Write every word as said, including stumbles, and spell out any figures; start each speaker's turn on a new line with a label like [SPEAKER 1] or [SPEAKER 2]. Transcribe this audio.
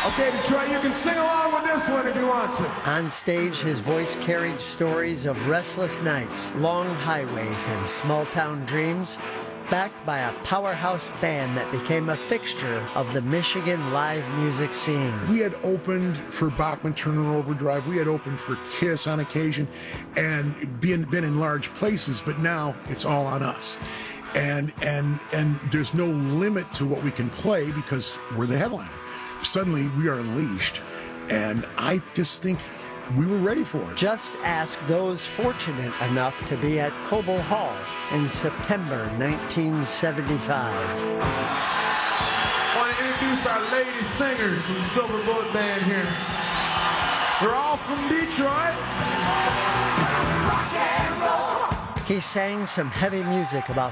[SPEAKER 1] Okay, Detroit, you can sing along with this one if you want to.
[SPEAKER 2] On stage, his voice carried stories of restless nights, long highways, and small-town dreams, backed by a powerhouse band that became a fixture of the Michigan live music scene.
[SPEAKER 3] We had opened for Bachman Turner Overdrive, we had opened for Kiss on occasion, and been, been in large places, but now it's all on us. And, and, and there's no limit to what we can play because we're the headliner. Suddenly, we are unleashed, and I just think we were ready for it.
[SPEAKER 2] Just ask those fortunate enough to be at Cobo Hall in September nineteen seventy-five.
[SPEAKER 1] I want to introduce our lady singers from the Silver Bullet Band here. They're all from Detroit.
[SPEAKER 2] He sang some heavy music about